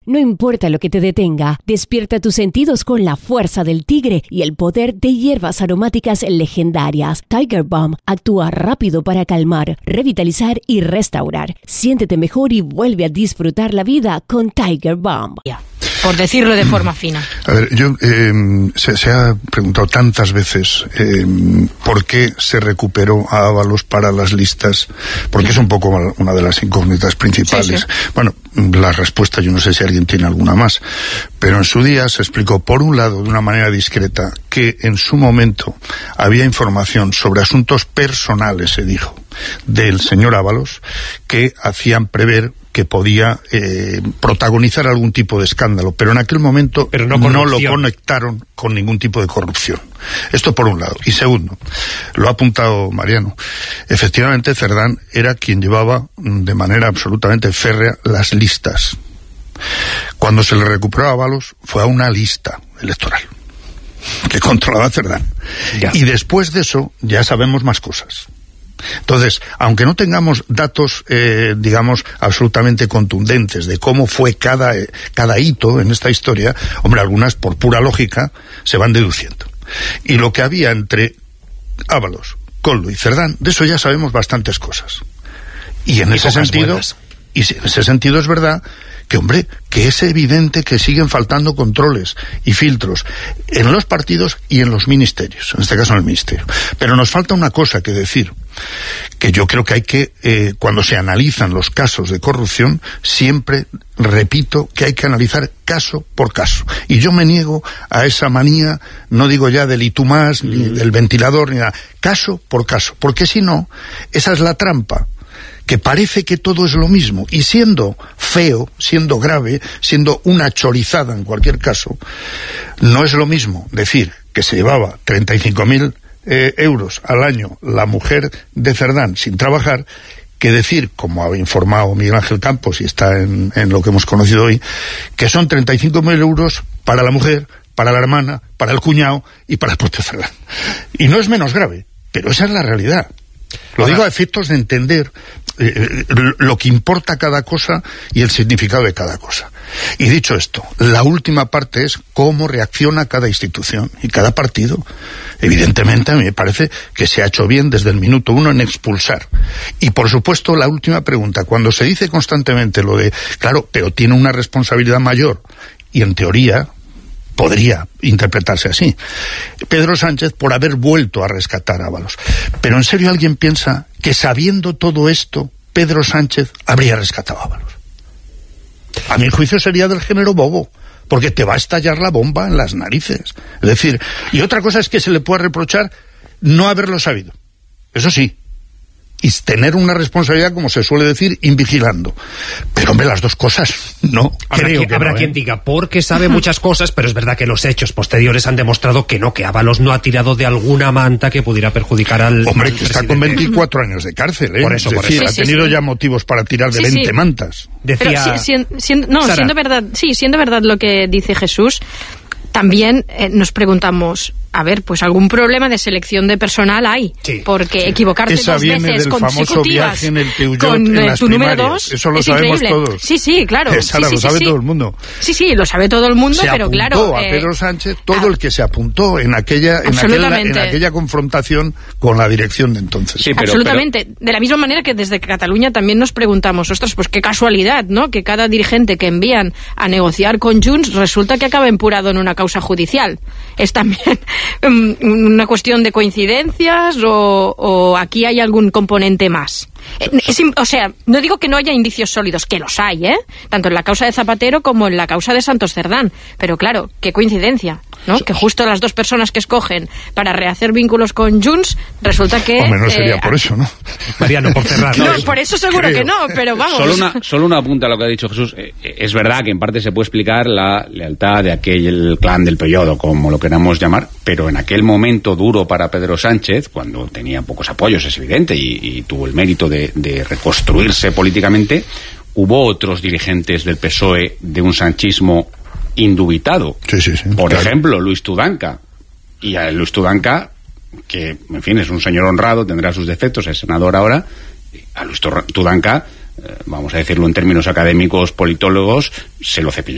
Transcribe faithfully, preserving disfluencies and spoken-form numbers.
No importa lo que te detenga, despierta tus sentidos con la fuerza del tigre y el poder de hierbas aromáticas legendarias. Tiger Balm actúa rápido para calmar, revitalizar y restaurar. Siéntete mejor y vuelve a disfrutar la vida con Tiger Balm. Por decirlo de forma fina. A ver, yo eh, se, se ha preguntado tantas veces eh, por qué se recuperó a Ábalos para las listas, porque es un poco una de las incógnitas principales. Sí, sí. Bueno, la respuesta yo no sé si alguien tiene alguna más, pero en su día se explicó, por un lado, de una manera discreta, que en su momento había información sobre asuntos personales, se dijo, del señor Ábalos, que hacían prever que podía eh, protagonizar algún tipo de escándalo, pero en aquel momento pero no, no lo conectaron con ningún tipo de corrupción. Esto por un lado. Y segundo, lo ha apuntado Mariano, efectivamente Cerdán era quien llevaba de manera absolutamente férrea las listas. Cuando se le recuperó a Ábalos fue a una lista electoral que controlaba Cerdán. Ya. Y después de eso ya sabemos más cosas. Entonces, aunque no tengamos datos, eh, digamos, absolutamente contundentes de cómo fue cada, eh, cada hito en esta historia, hombre, algunas por pura lógica se van deduciendo. Y lo que había entre Ábalos, Koldo y Cerdán, de eso ya sabemos bastantes cosas. Y en y ese sentido, buenas. y en ese sentido es verdad que, hombre, que es evidente que siguen faltando controles y filtros en los partidos y en los ministerios, en este caso en el ministerio. Pero nos falta una cosa que decir, que yo creo que hay que, eh, cuando se analizan los casos de corrupción, siempre repito que hay que analizar caso por caso. Y yo me niego a esa manía, no digo ya del y tú más, ni del ventilador, ni nada, caso por caso, porque si no, esa es la trampa, que parece que todo es lo mismo, y siendo feo, siendo grave, siendo una chorizada en cualquier caso, no es lo mismo decir que se llevaba treinta y cinco mil eh, euros al año la mujer de Cerdán sin trabajar, que decir, como ha informado Miguel Ángel Campos y está en, en lo que hemos conocido hoy, que son treinta y cinco mil euros para la mujer, para la hermana, para el cuñado y para el propio Cerdán. Y no es menos grave, pero esa es la realidad. Lo Ahora, digo a efectos de entender eh, lo que importa cada cosa y el significado de cada cosa. Y dicho esto, la última parte es cómo reacciona cada institución y cada partido. Evidentemente a mí me parece que se ha hecho bien desde el minuto uno en expulsar. Y por supuesto la última pregunta, cuando se dice constantemente lo de, claro, pero tiene una responsabilidad mayor, y en teoría podría interpretarse así, Pedro Sánchez por haber vuelto a rescatar a Ábalos. Pero ¿en serio alguien piensa que sabiendo todo esto, Pedro Sánchez habría rescatado a Ábalos? A mi juicio sería del género bobo, porque te va a estallar la bomba en las narices. Es decir, y otra cosa es que se le puede reprochar no haberlo sabido. Eso sí, y tener una responsabilidad, como se suele decir, invigilando. Pero, hombre, las dos cosas, no. Habrá, creo quien, que habrá no, quien ¿eh? diga, porque sabe muchas cosas, pero es verdad que los hechos posteriores han demostrado que no, que Ábalos no ha tirado de alguna manta que pudiera perjudicar al Hombre, al que está con veinticuatro años de cárcel, ¿eh? Por eso, es por decir, eso. ha Sí, tenido sí, ya motivos para tirar de sí, veinte sí. mantas. Decía... Pero si, si, siendo, no, Sara. siendo verdad, sí, siendo verdad lo que dice Jesús, también eh, nos preguntamos, a ver, pues algún problema de selección de personal hay, Sí, porque sí. equivocarte Esa dos viene veces del famoso consecutivas viaje en el Peugeot con en eh, las tu número primarias. dos, Eso lo es sabemos increíble. todos. Sí, sí, claro. Esa sí, lo sí, sabe sí, todo sí. el mundo. Sí, sí, lo sabe todo el mundo, Se pero apuntó claro... a eh, Pedro Sánchez todo a, el que se apuntó en aquella en aquella, en aquella confrontación con la dirección de entonces. Sí, pero, absolutamente. pero... De la misma manera que desde Cataluña también nos preguntamos, ostras, pues qué casualidad, ¿no? Que cada dirigente que envían a negociar con Junts resulta que acaba empurado en una causa judicial. Es también una cuestión de coincidencias o, o aquí hay algún componente más. Es, o sea, no digo que no haya indicios sólidos, que los hay, ¿eh? Tanto en la causa de Zapatero como en la causa de Santos Cerdán. Pero claro, qué coincidencia, ¿no? Que justo las dos personas que escogen para rehacer vínculos con Junts, resulta que... Hombre, no sería eh, por eso, ¿no? Mariano, por cerrar. No, por eso seguro creo. que no, pero vamos. Solo una, solo una punta a lo que ha dicho Jesús. Eh, es verdad que en parte se puede explicar la lealtad de aquel clan del Peugeot, como lo queramos llamar, pero en aquel momento duro para Pedro Sánchez, cuando tenía pocos apoyos, es evidente, y, y tuvo el mérito de, de reconstruirse políticamente, hubo otros dirigentes del P S O E de un sanchismo indubitado. Sí, sí, sí, Por claro. ejemplo, Luis Tudanca. Y a Luis Tudanca, que, en fin, es un señor honrado, tendrá sus defectos, es senador ahora, a Luis Tudanca, eh, vamos a decirlo en términos académicos, politólogos, se lo cepilló.